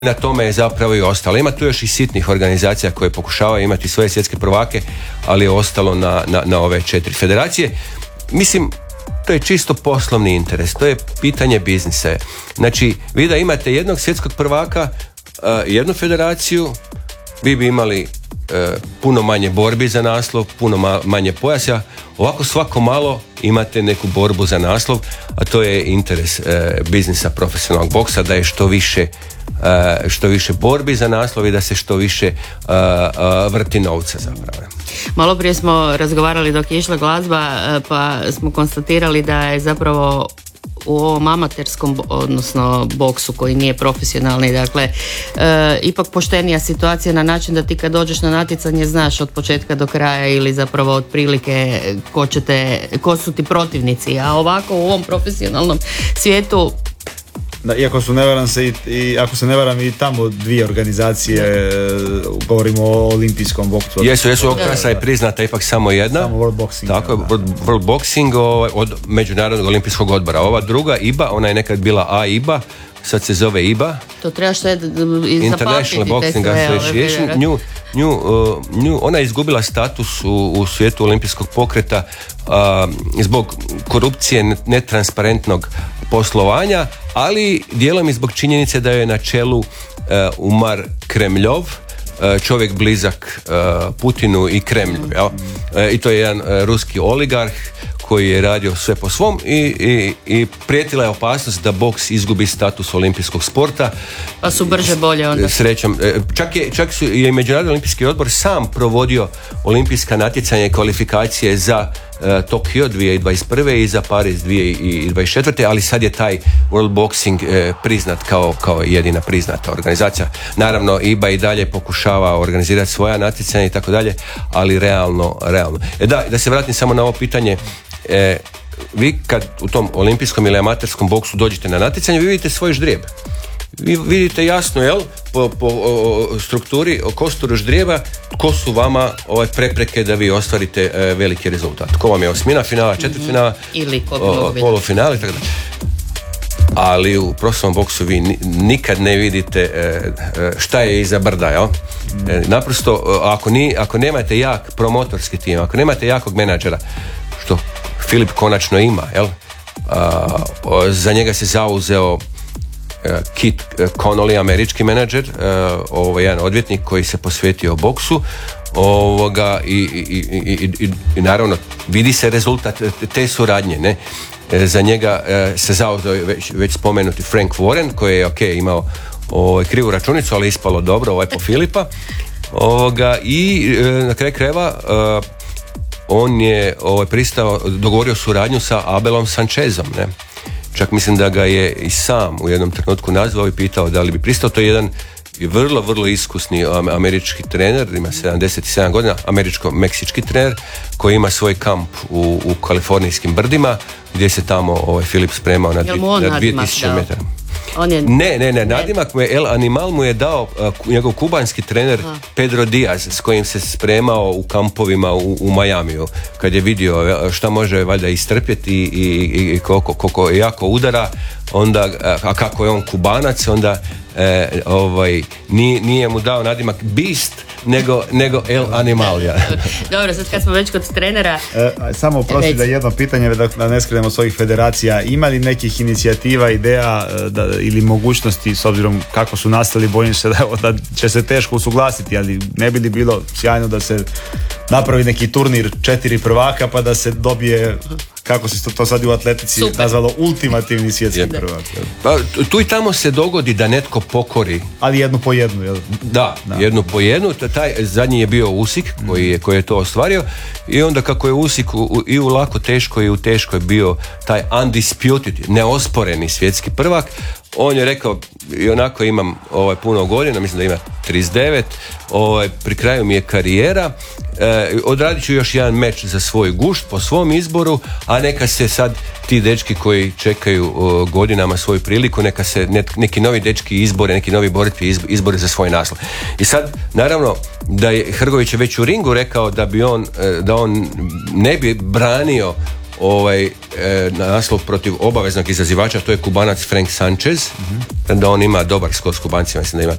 na tome je zapravo i ostalo. Ima tu još i sitnih organizacija koje pokušavaju imati svoje svjetske prvake, ali je ostalo na ove 4 federacije. Mislim, to je čisto poslovni interes, to je pitanje biznisa. Znači, vi da imate jednog svjetskog prvaka, jednu federaciju, vi bi imali puno manje borbi za naslov, puno manje pojasa. Ovako svako malo imate neku borbu za naslov, a to je interes biznisa profesionalnog boksa, da je što više borbi za naslov i da se što više vrti novca zapravo. Malo prije smo razgovarali dok je išla glazba, pa smo konstatirali da je zapravo u ovom amaterskom, odnosno boksu koji nije profesionalni, dakle ipak poštenija situacija na način da ti kad dođeš na natjecanje znaš od početka do kraja ili zapravo otprilike ko su ti protivnici, a ovako u ovom profesionalnom svijetu. Da, iako su, ako se ne varam, i tamo 2 organizacije, govorimo o olimpijskom boksu. Jesu, ovog časa je priznata ipak samo jedna. Samo World Boxing. Tako, World Boxing od Međunarodnog olimpijskog odbora. Ova druga IBA, ona je nekad bila AIBA, sad se zove IBA. To treba što je International Boxing Association. Ona je izgubila status u svijetu olimpijskog pokreta zbog korupcije, netransparentnog poslovanja, ali dijelom i zbog činjenice da je na čelu Umar Kremljov, čovjek blizak Putinu i Kremlju. I to je jedan ruski oligarh koji je radio sve po svom i prijetila je opasnost da boks izgubi status olimpijskog sporta. Pa su brže bolje onda. Srećom. Čak je i Međunarodni olimpijski odbor sam provodio olimpijska natjecanja i kvalifikacije za Tokio 2021. i za Pariz 2024. ali sad je taj World Boxing priznat kao jedina priznata organizacija. Naravno, IBA i dalje pokušava organizirati svoja natjecanja i tako dalje, ali realno. Da se vratim samo na ovo pitanje. Vi kad u tom olimpijskom ili amaterskom boksu dođete na natjecanje, vi vidite svoj ždrijeb. Vi vidite jasno, po strukturi, kosturu ždrijeba, ko su vama prepreke da vi ostvarite veliki rezultat. Ko vam je osmina finala, četvrtfinala, ili polufinala i tako dalje. Ali u profesionalnom boksu vi nikad ne vidite šta je iza brda, jel? Naprosto, ako nemate jak promotorski tim, ako nemate jakog menadžera, što Filip konačno ima, jel? Za njega se zauzeo Kit Connolly, američki menadžer, jedan odvjetnik koji se posvetio boksu, i naravno vidi se rezultat te suradnje, ne? Za njega se zauzeo već spomenuti Frank Warren, koji je imao krivu računicu, ali ispalo dobro po Filipa, i na kraju krajeva on je dogovorio suradnju sa Abelom Sanchezom, ne? Čak mislim da ga je i sam u jednom trenutku nazvao i pitao da li bi pristao. To je jedan vrlo, vrlo iskusni američki trener, ima 77 godina, američko-meksički trener koji ima svoj kamp u kalifornijskim brdima gdje se tamo Filip spremao na 2000 metara. Ne, nadimak mu je El Animal mu je dao njegov kubanski trener Pedro Diaz, s kojim se spremao u kampovima u Majamiju, kad je vidio šta može valjda istrpjeti i koliko jako udara, onda, a kako je on Kubanac, onda nije mu dao nadimak Beast, nego El Animal. Ja. Dobro, sad kad smo već kod trenera, samo oprosti da jedno pitanje, da ne skrenemo s ovih federacija, ima li nekih inicijativa, ideja ili mogućnosti, s obzirom kako su nastali, bojim se da će se teško usuglasiti, ali ne bi li bilo sjajno da se napravi neki turnir 4 prvaka pa da se dobije, kako se to sad u atletici nazvalo, ultimativni svjetski prvak. Pa, tu i tamo se dogodi da netko pokori. Ali jednu po jednu, jel? Da, jednu po jednu. Taj zadnji je bio Usik koji je to ostvario, i onda kako je Usik i u lako teško i u teško je bio taj undisputed, neosporeni svjetski prvak, on je rekao, i onako imam puno godina, mislim da ima 39, pri kraju mi je karijera, odradit ću još jedan meč za svoj gušt po svom izboru, a neka se sad ti dečki koji čekaju godinama svoju priliku, neka se neki novi dečki izbore, neki novi borci izbore za svoj naslov. I sad, naravno, da je Hrgović već u ringu rekao da on ne bi branio naslov protiv obaveznog izazivača, to je Kubanac Frank Sanchez, da on ima dobar skor s Kubancima, mislim da ima